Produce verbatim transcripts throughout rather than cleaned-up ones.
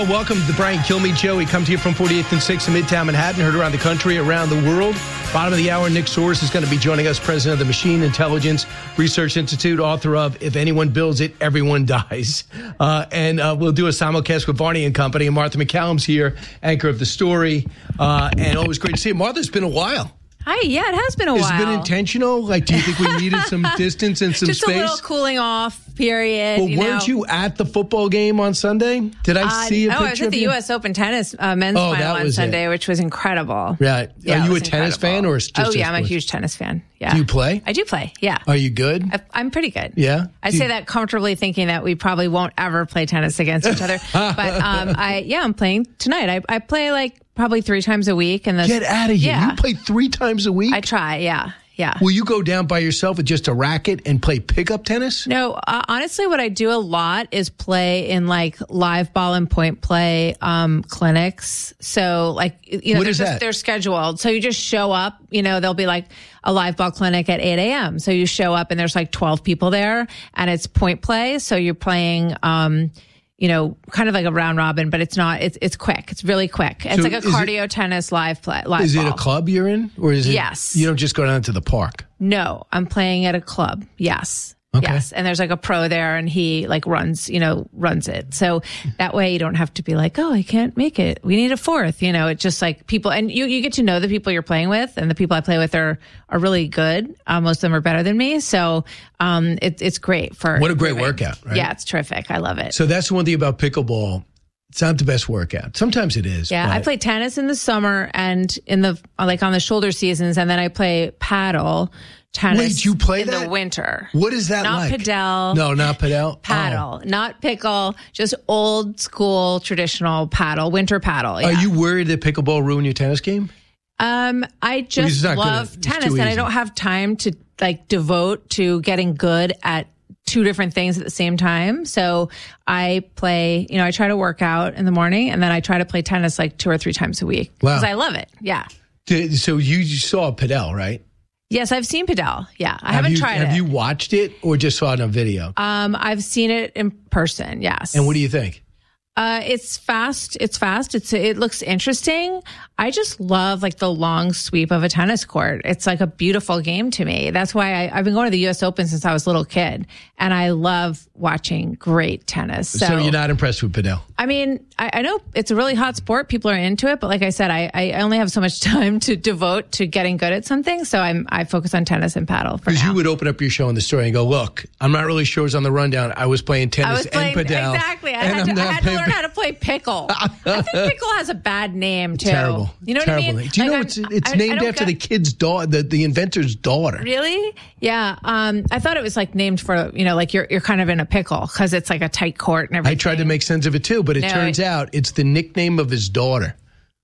Hello, welcome to the Brian Kilmeade Show. We come to you from forty-eighth and sixth in Midtown Manhattan, heard around the country, around the world. Bottom of the hour, Nick Soros is going to be joining us, president of the Machine Intelligence Research Institute, author of If Anyone Builds It, Everyone Dies. Uh, and uh, we'll do a simulcast with Varney and Company. And Martha McCallum's here, anchor of The Story. Uh, and always great to see you. Martha, it's been a while. Hi, yeah, it has been a Has while. Has it been intentional? Like, do you think we needed some distance and some Just space? Just a little cooling off period. Well, you weren't know? you at the football game on Sunday? Did I uh, see a oh, picture I was at of the you? U S Open tennis uh, men's Oh, final that on was Sunday, it. which was incredible. Right. Yeah, Are you it a was tennis fan incredible. or just Oh, yeah, a I'm a sports? huge tennis fan. Yeah. Do you play? I do play, yeah. Are you good? I, I'm pretty good. Yeah? I Do say you- that comfortably thinking that we probably won't ever play tennis against each other. But um, I, yeah, I'm playing tonight. I, I play like probably three times a week. And the, Get out of here. Yeah. You play three times a week? I try, yeah. Yeah. Will you go down by yourself with just a racket and play pickup tennis? No, uh, honestly, what I do a lot is play in like live ball and point play um, clinics. So, like, you know, What they're, is just, that? they're scheduled. So you just show up. You know, there'll be like a live ball clinic at eight a.m. So you show up and there's like twelve people there, and it's point play. So you're playing. Um, you know, kind of like a round robin, but it's not, it's it's quick. It's really quick. It's So like a is it- cardio tennis live play, live Is ball. it a club you're in? Or is it? Yes. You don't just go down to the park? No, I'm playing at a club. Yes. Okay. Yes. And there's like a pro there and he like runs, you know, runs it. So that way you don't have to be like, oh, I can't make it. We need a fourth. You know, it's just like people, and you, you get to know the people you're playing with, and the people I play with are, are really good. Uh, most of them are better than me. So, um, it, it's great for. What a great improving. workout, right? Yeah, it's terrific. I love it. So that's the one thing about pickleball. It's not the best workout. Sometimes it is. Yeah, but- I play tennis in the summer and in the, like on the shoulder seasons, and then I play paddle tennis Wait, you play in that? the winter. What is that Not like? padel. No, not padel. Paddle, not pickle, just old school traditional paddle, winter paddle. Oh. Yeah. Are you worried that pickleball ruined your tennis game? Um, I it's just not good. love It's tennis, too and I easy. don't have time to like devote to getting good at two different things at the same time. So I play, you know, I try to work out in the morning, and then I try to play tennis like two or three times a week Wow. because I love it. Yeah. Did- So you, you saw padel, right? Yes, I've seen padel. Yeah, I Have haven't you, tried Have it. you watched it or just saw it on video? Um, I've seen it in person. Yes. And what do you think? Uh, it's fast. It's fast. It's it looks interesting. I just love like the long sweep of a tennis court. It's like a beautiful game to me. That's why I, I've been going to the U S Open since I was a little kid, and I love watching great tennis. So, So, you're not impressed with padel? I mean, I, I know it's a really hot sport. People are into it, but like I said, I, I only have so much time to devote to getting good at something. So I'm I focus on tennis and paddle for Because now. you would open up your show in the story and go, look, I'm not really sure it's on the rundown. I was playing I tennis was playing and padel. exactly. I and had, I'm to, I not had to playing learn how to play pickle. I think pickle has a bad name too. Terrible. You know Terrible. what I mean? Do you Like, know I'm- it's it's I- I named don't after get- the kid's daughter, the, the inventor's daughter. Really? Yeah. Um, I thought it was like named for, you know, like you're you're kind of in a pickle because it's like a tight court and I everything. tried to make sense of it too, but it No, turns it- out it's the nickname of his daughter.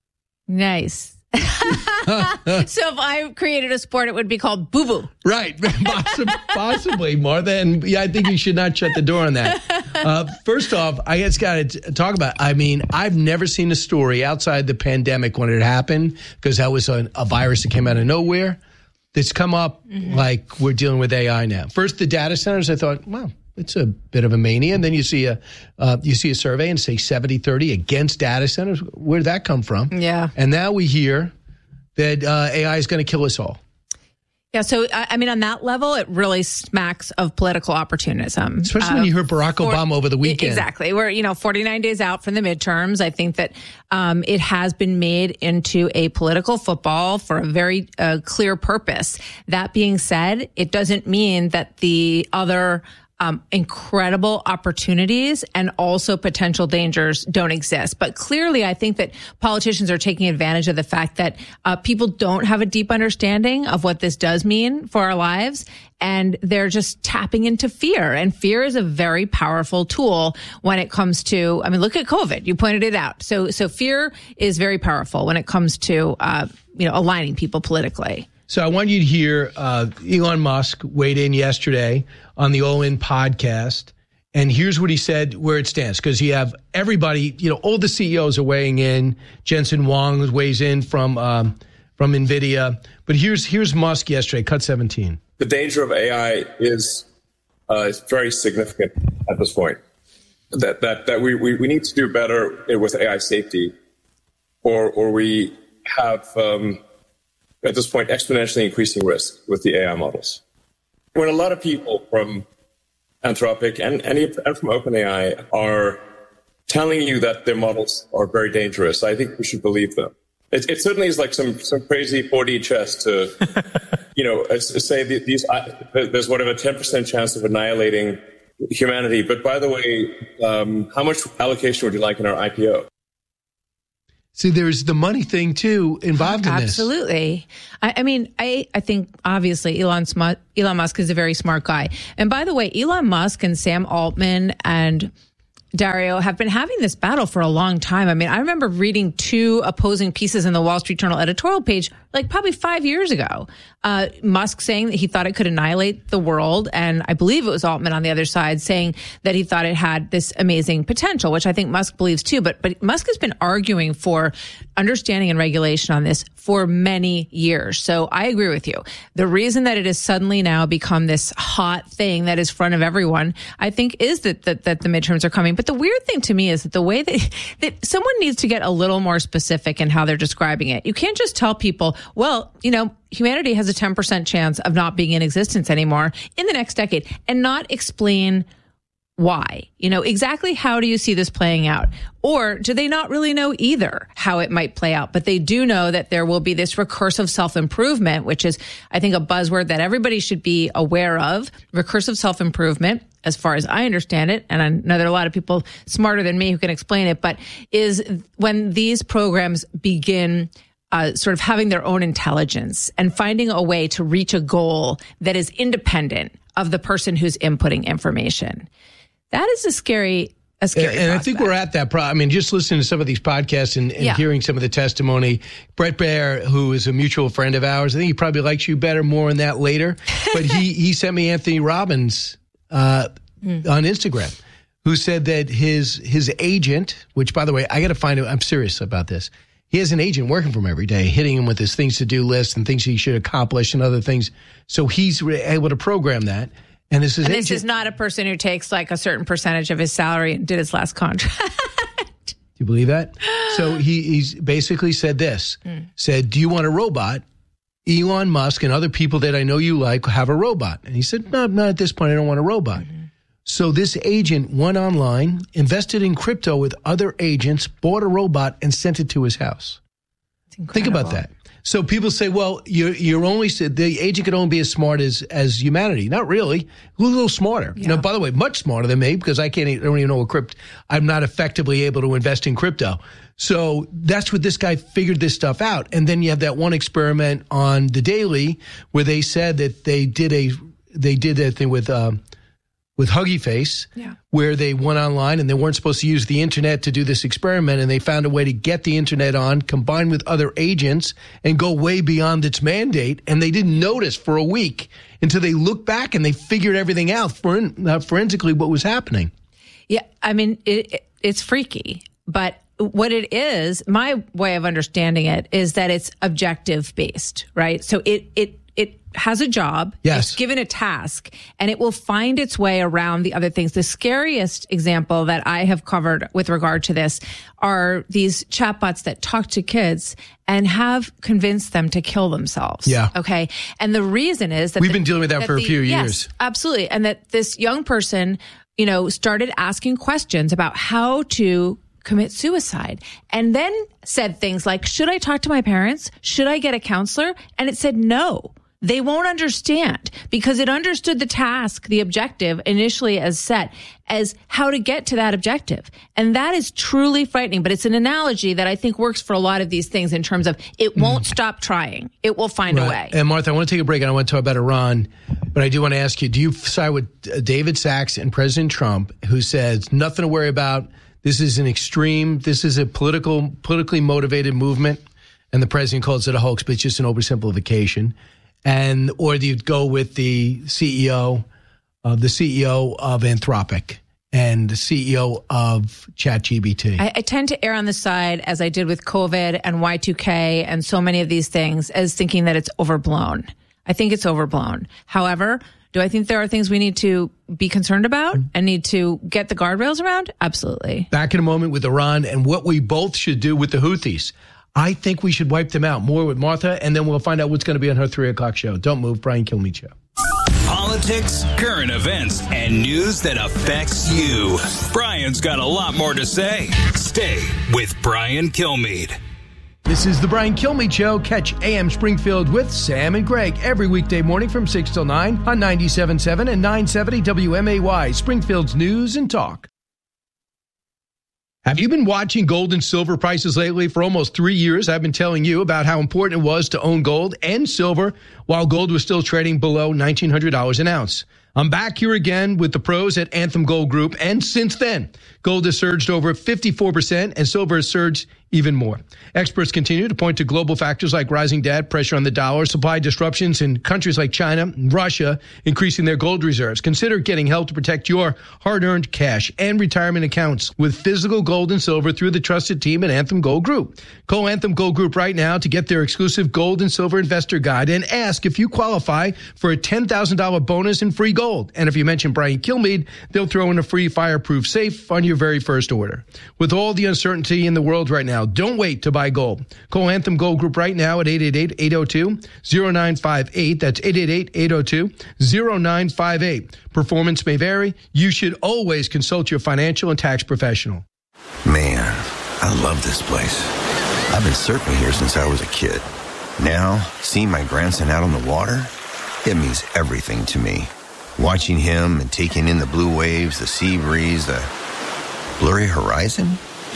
Nice. So if I created a sport, it would be called Boo Boo. Right. Possibly, possibly, Martha. And yeah, I think you should not shut the door on that. Uh, first off, I just got to talk about, I mean, I've never seen a story outside the pandemic when it happened, because that was a, a virus that came out of nowhere, that's come up Mm-hmm. like we're dealing with A I now. First, the data centers, I thought, wow, it's a bit of a mania. And then you see a uh, you see a survey and say seventy thirty against data centers. Where did that come from? Yeah. And now we hear that uh, A I is going to kill us all. Yeah. So, I, I mean, on that level, it really smacks of political opportunism. Especially when you heard Barack for- Obama over the weekend. Exactly. We're, you know, forty-nine days out from the midterms. I think that um, it has been made into a political football for a very uh, clear purpose. That being said, it doesn't mean that the other Um, incredible opportunities and also potential dangers don't exist. But clearly, I think that politicians are taking advantage of the fact that uh, people don't have a deep understanding of what this does mean for our lives. And they're just tapping into fear. And fear is a very powerful tool when it comes to, I mean, look at COVID. You pointed it out. So, so fear is very powerful when it comes to, uh, you know, aligning people politically. So I want you to hear uh, Elon Musk weighed in yesterday on the All In podcast. And here's what he said, where it stands, because you have everybody, you know, all the C E Os are weighing in. Jensen Huang weighs in from um, from NVIDIA. But here's here's Musk yesterday, cut seventeen. The danger of A I is uh, is very significant at this point. that that that we, we, we need to do better with A I safety, or or we have um, at this point exponentially increasing risk with the A I models. When a lot of people from Anthropic and and, and from OpenAI are telling you that their models are very dangerous, I think we should believe them. It, it certainly is like some some crazy four D chess to, you know, say these. There's whatever ten percent chance of annihilating humanity. But by the way, um, how much allocation would you like in our I P O? See, there's the money thing too involved in this. Absolutely. I, I mean, I, I think obviously Elon, Elon Musk is a very smart guy. And by the way, Elon Musk and Sam Altman and Dario have been having this battle for a long time. I mean, I remember reading two opposing pieces in the Wall Street Journal editorial page, like probably five years ago. Uh, Musk saying that he thought it could annihilate the world. And I believe it was Altman on the other side saying that he thought it had this amazing potential, which I think Musk believes too. But, but Musk has been arguing for understanding and regulation on this for many years. So I agree with you. The reason that it has suddenly now become this hot thing that is front of everyone, I think, is that, that, that the midterms are coming. But the weird thing to me is that the way that, that someone needs to get a little more specific in how they're describing it. You can't just tell people, well, you know, humanity has a ten percent chance of not being in existence anymore in the next decade, and not explain why. You know, exactly how do you see this playing out? Or do they not really know either how it might play out? But they do know that there will be this recursive self-improvement, which is, I think, a buzzword that everybody should be aware of. Recursive self-improvement, as far as I understand it, and I know there are a lot of people smarter than me who can explain it, but is when these programs begin Uh, sort of having their own intelligence and finding a way to reach a goal that is independent of the person who's inputting information. That is a scary, a scary And, and I prospect. think we're at that problem. I mean, just listening to some of these podcasts and, and yeah. hearing some of the testimony, Brett Baer, who is a mutual friend of ours, I think he probably likes you better, more on that later. But he, he sent me Anthony Robbins uh, mm. on Instagram, who said that his his agent, which, by the way, I got to find out, I'm serious about this. He has an agent working for him every day, hitting him with his things to do list and things he should accomplish and other things. So he's able to program that. And this is and this agent, is not a person who takes like a certain percentage of his salary and did his last contract. Do you believe that? So he he's basically said this, mm. said, do you want a robot? Elon Musk and other people that I know you like have a robot. And he said, no, not at this point. I don't want a robot. Mm-hmm. So this agent went online, invested in crypto with other agents, bought a robot, and sent it to his house. Think about that. So people say, well, you're, you're only, the agent can only be as smart as, as humanity. Not really. A little smarter. Yeah. You know, by the way, much smarter than me, because I can't, I don't even know what crypto, I'm not effectively able to invest in crypto. So that's what this guy figured this stuff out. And then you have that one experiment on The Daily where they said that they did a, they did that thing with, um, with Huggy Face, yeah. where they went online and they weren't supposed to use the internet to do this experiment, and they found a way to get the internet on, combined with other agents, and go way beyond its mandate, and they didn't notice for a week until they looked back and they figured everything out, forensically, what was happening. Yeah, I mean, it, it, it's freaky, but what it is, my way of understanding it is that it's objective based, right? So it it it has a job, yes. It's given a task, and it will find its way around the other things. The scariest example that I have covered with regard to this are these chatbots that talk to kids and have convinced them to kill themselves. Yeah. Okay. And the reason is that we've the, been dealing with that, that for the, a few yes, years. Absolutely. And that this young person, you know, started asking questions about how to commit suicide, and then said things like, should I talk to my parents? Should I get a counselor? And it said no. They won't understand, because it understood the task, the objective initially as set as how to get to that objective. And that is truly frightening, but it's an analogy that I think works for a lot of these things in terms of it won't mm. stop trying. It will find right. a way. And Martha, I want to take a break and I want to talk about Iran, but I do want to ask you, do you side with David Sachs and President Trump, who says nothing to worry about? This is an extreme, this is a political, politically motivated movement, and the president calls it a hoax, but it's just an oversimplification. And or do you go with the C E O, uh, the C E O of Anthropic and the C E O of ChatGPT? I, I tend to err on the side, as I did with COVID and Y two K and so many of these things, as thinking that it's overblown. I think it's overblown. However, Do I think there are things we need to be concerned about and need to get the guardrails around? Absolutely. Back in a moment with Iran and what we both should do with the Houthis. I think we should wipe them out. More with Martha, and then we'll find out what's going to be on her three o'clock show. Don't move. Brian Kilmeade Show. Politics, current events, and news that affects you. Brian's got a lot more to say. Stay with Brian Kilmeade. This is the Brian Kilmeade Show. Catch A M Springfield with Sam and Greg every weekday morning from six till nine on ninety-seven point seven and nine seventy W M A Y, Springfield's News and Talk. Have you been watching gold and silver prices lately? For almost three years, I've been telling you about how important it was to own gold and silver while gold was still trading below nineteen hundred dollars an ounce. I'm back here again with the pros at Anthem Gold Group, and since then, gold has surged over fifty-four percent and silver has surged even more. Experts continue to point to global factors like rising debt, pressure on the dollar, supply disruptions in countries like China and Russia increasing their gold reserves. Consider getting help to protect your hard-earned cash and retirement accounts with physical gold and silver through the trusted team at Anthem Gold Group. Call Anthem Gold Group right now to get their exclusive gold and silver investor guide and ask if you qualify for a ten thousand dollars bonus in free gold. And if you mention Brian Kilmeade, they'll throw in a free fireproof safe on your very first order. With all the uncertainty in the world right now, don't wait to buy gold. Call Anthem Gold Group right now at eight eight eight, eight oh two, oh nine five eight. That's eight eight eight, eight oh two, oh nine five eight. Performance may vary. You should always consult your financial and tax professional. Man, I love this place. I've been surfing here since I was a kid. Now, seeing my grandson out on the water, it means everything to me. Watching him and taking in the blue waves, the sea breeze, the blurry horizon.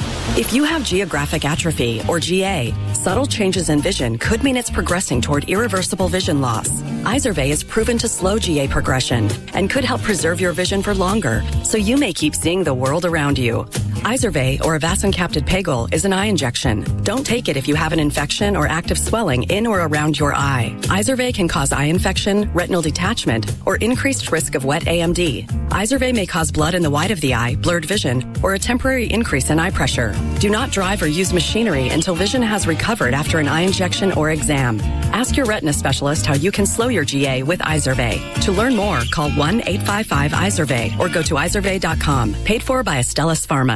If you have geographic atrophy, or G A, subtle changes in vision could mean it's progressing toward irreversible vision loss. Izervay is proven to slow G A progression and could help preserve your vision for longer, so you may keep seeing the world around you. Izervay, or avacincaptad pegol, is an eye injection. Don't take it if you have an infection or active swelling in or around your eye. Izervay can cause eye infection, retinal detachment, or increased risk of wet A M D. Izervay may cause blood in the white of the eye, blurred vision, or a temporary increase in eye pressure. Do not drive or use machinery until vision has recovered after an eye injection or exam. Ask your retina specialist how you can slow your G A with Izervay. To learn more, call one eight five five Izervay or go to izervay dot com. Paid for by Astellas Pharma.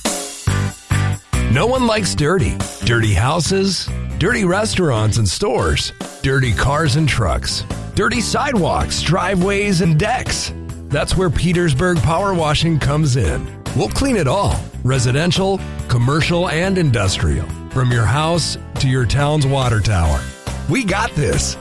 No one likes dirty. Dirty houses, dirty restaurants and stores, dirty cars and trucks, dirty sidewalks, driveways, and decks. That's where Petersburg Power Washing comes in. We'll clean it all, residential, commercial, and industrial, from your house to your town's water tower. We got this.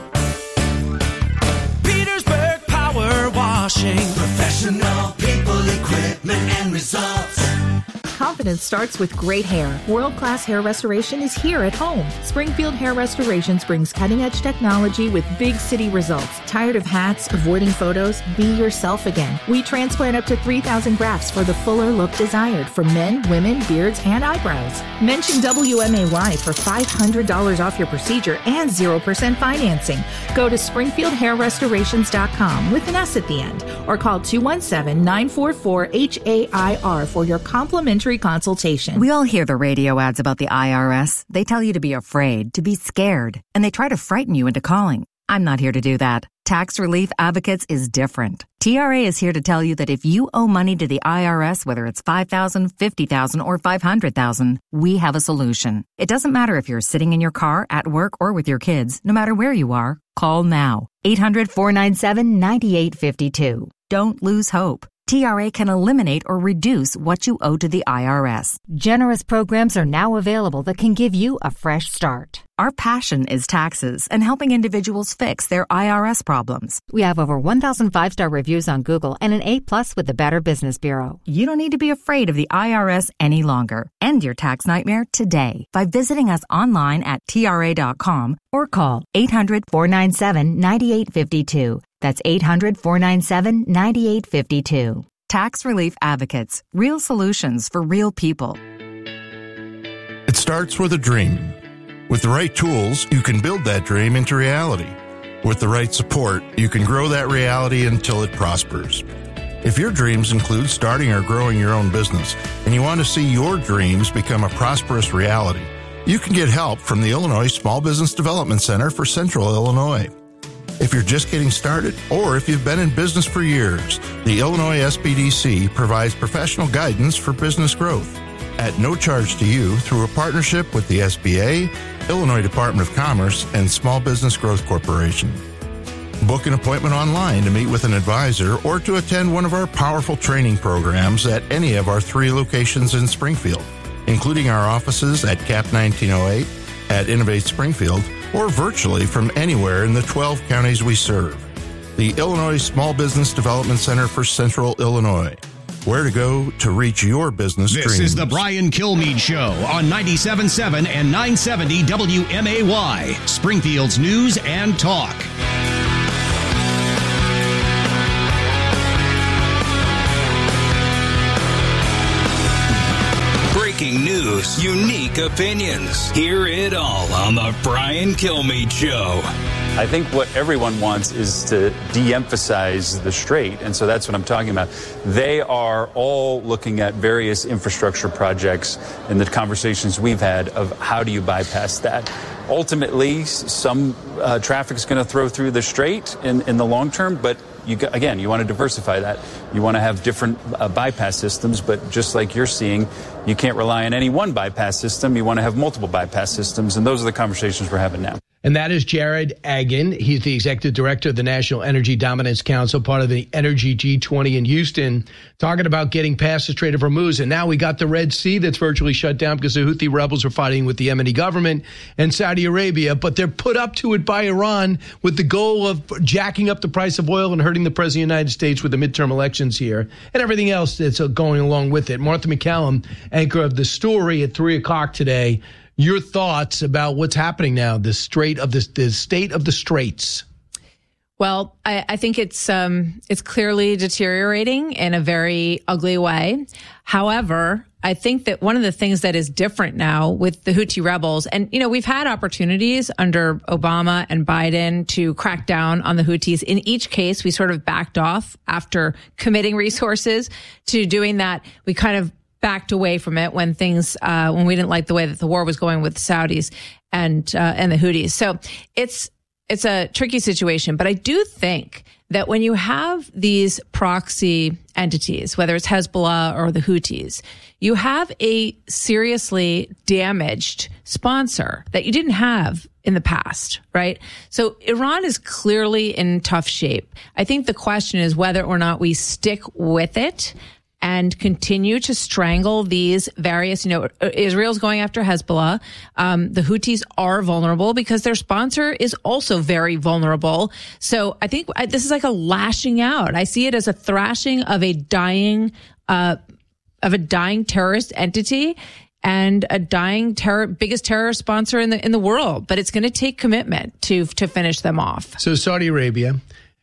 Petersburg Power Washing. Professional people, equipment, and results. Confidence starts with great hair. World-class hair restoration is here at home. Springfield Hair Restorations brings cutting-edge technology with big city results. Tired of hats, avoiding photos? Be yourself again. We transplant up to three thousand grafts for the fuller look desired for men, women, beards, and eyebrows. Mention W M A Y for five hundred dollars off your procedure and zero percent financing. Go to springfield hair restorations dot com with an S at the end or call two one seven, nine four four, H A I R for your complimentary consultation. We all hear the radio ads about the I R S. They tell you to be afraid, to be scared, and they try to frighten you into calling. I'm not here to do that. Tax Relief Advocates is different. T R A is here to tell you that if you owe money to the I R S, whether it's five thousand dollars, fifty thousand dollars, or five hundred thousand dollars, we have a solution. It doesn't matter if you're sitting in your car, at work, or with your kids. No matter where you are, call now. eight hundred, four nine seven, nine eight five two. Don't lose hope. T R A can eliminate or reduce what you owe to the I R S. Generous programs are now available that can give you a fresh start. Our passion is taxes and helping individuals fix their I R S problems. We have over one thousand five-star reviews on Google and an A plus with the Better Business Bureau. You don't need to be afraid of the I R S any longer. End your tax nightmare today by visiting us online at T R A dot com or call eight hundred, four nine seven, nine eight five two. That's eight hundred, four nine seven, nine eight five two. Tax Relief Advocates. Real solutions for real people. It starts with a dream. With the right tools, you can build that dream into reality. With the right support, you can grow that reality until it prospers. If your dreams include starting or growing your own business, and you want to see your dreams become a prosperous reality, you can get help from the Illinois Small Business Development Center for Central Illinois. If you're just getting started, or if you've been in business for years, the Illinois S B D C provides professional guidance for business growth at no charge to you through a partnership with the S B A, Illinois Department of Commerce, and Small Business Growth Corporation. Book an appointment online to meet with an advisor or to attend one of our powerful training programs at any of our three locations in Springfield, including our offices at C A P nineteen oh eight, at Innovate Springfield, or virtually from anywhere in the twelve counties we serve. The Illinois Small Business Development Center for Central Illinois. Where to go to reach your business this dreams. This is the Brian Kilmeade Show on ninety-seven point seven and nine seventy W M A Y, Springfield's News and Talk. Breaking news, unique opinions. Hear it all on the Brian Kilmeade Show. I think what everyone wants is to de-emphasize the strait, and so that's what I'm talking about. They are all looking at various infrastructure projects in the conversations we've had of how do you bypass that. Ultimately, some uh, traffic is going to throw through the strait in, in the long term, but you, again, you want to diversify that. You want to have different uh, bypass systems, but just like you're seeing, you can't rely on any one bypass system. You want to have multiple bypass systems, and those are the conversations we're having now. And that is Jared Agin. He's the executive director of the National Energy Dominance Council, part of the Energy G twenty in Houston, talking about getting past the Strait of Hormuz. And now we got the Red Sea that's virtually shut down because the Houthi rebels are fighting with the Yemeni government and Saudi Arabia. But they're put up to it by Iran with the goal of jacking up the price of oil and hurting the president of the United States with the midterm elections here and everything else that's going along with it. Martha MacCallum, anchor of The Story at three o'clock today. Your thoughts about what's happening now, the strait of the, the state of the straits? Well, I, I think it's um, it's clearly deteriorating in a very ugly way. However, I think that one of the things that is different now with the Houthi rebels, and, you know, we've had opportunities under Obama and Biden to crack down on the Houthis. In each case, we sort of backed off after committing resources to doing that. We kind of backed away from it when things, uh, when we didn't like the way that the war was going with the Saudis and, uh, and the Houthis. So it's, it's a tricky situation, but I do think that when you have these proxy entities, whether it's Hezbollah or the Houthis, you have a seriously damaged sponsor that you didn't have in the past, right? So Iran is clearly in tough shape. I think the question is whether or not we stick with it and continue to strangle these various, you know, Israel's going after Hezbollah. Um, the Houthis are vulnerable because their sponsor is also very vulnerable. So I think I, this is like a lashing out. I see it as a thrashing of a dying, uh, of a dying terrorist entity and a dying terror, biggest terror sponsor in the, in the world. But it's going to take commitment to, to finish them off. So Saudi Arabia,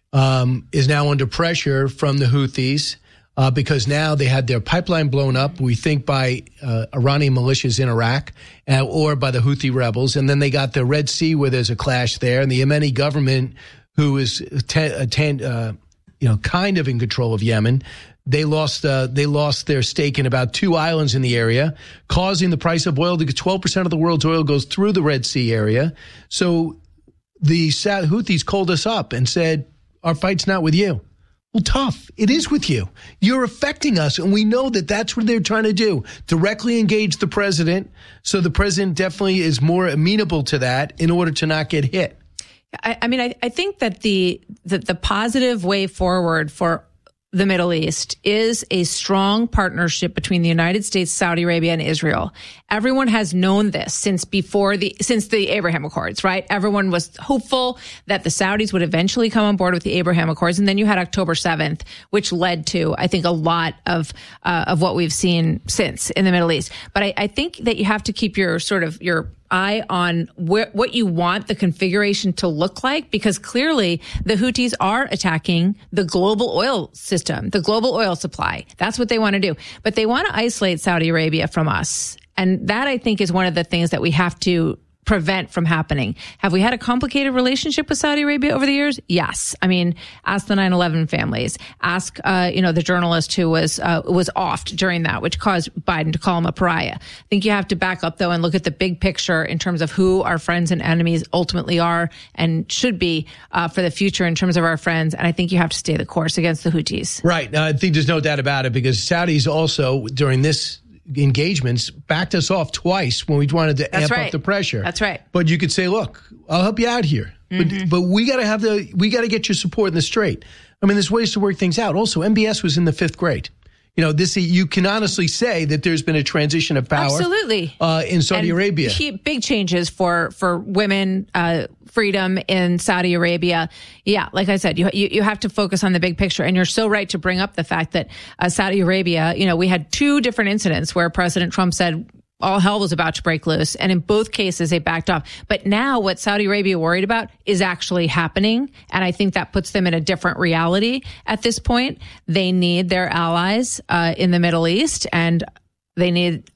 um, is now under pressure from the Houthis. Uh, because now they had their pipeline blown up, we think by uh, Iranian militias in Iraq uh, or by the Houthi rebels. And then they got the Red Sea where there's a clash there. And the Yemeni government, who is ten, ten, uh, you know, kind of in control of Yemen, they lost uh, they lost their stake in about two islands in the area, causing the price of oil to get twelve percent of the world's oil goes through the Red Sea area. So the Houthis called us up and said, our fight's not with you. Well, tough. It is with you. You're affecting us, and we know that that's what they're trying to do, directly engage the president, so the president definitely is more amenable to that in order to not get hit. I, I mean, I, I think that the, the the positive way forward for the Middle East is a strong partnership between the United States, Saudi Arabia, and Israel. Everyone has known this since before the, since the Abraham Accords, right? Everyone was hopeful that the Saudis would eventually come on board with the Abraham Accords. And then you had October seventh, which led to, I think, a lot of, uh, of what we've seen since in the Middle East. But I, I think that you have to keep your sort of, your, eye on where, what you want the configuration to look like, because clearly the Houthis are attacking the global oil system, the global oil supply. That's what they want to do. But they want to isolate Saudi Arabia from us. And that, I think, is one of the things that we have to prevent from happening. Have we had a complicated relationship with Saudi Arabia over the years? Yes. I mean, ask the nine eleven families. Ask, uh, you know, the journalist who was uh, was offed during that, which caused Biden to call him a pariah. I think you have to back up, though, and look at the big picture in terms of who our friends and enemies ultimately are and should be uh, for the future in terms of our friends. And I think you have to stay the course against the Houthis. Right. Uh, I think there's no doubt about it, because Saudis also, during this engagements, backed us off twice when we wanted to That's amp right. up the pressure. That's right. But you could say, look, I'll help you out here. Mm-hmm. But but we got to have the we got to get your support in the straight. I mean, there's ways to work things out. Also, M B S was in the fifth grade. You know, this you can honestly say that there's been a transition of power. Absolutely. Uh, in Saudi and Arabia. He, big changes for for women, uh, freedom in Saudi Arabia. Yeah, like I said, you, you you have to focus on the big picture. And you're so right to bring up the fact that uh, Saudi Arabia, you know, we had two different incidents where President Trump said all hell was about to break loose. And in both cases, they backed off. But now what Saudi Arabia worried about is actually happening. And I think that puts them in a different reality at this point. They need their allies uh, in the Middle East, and they need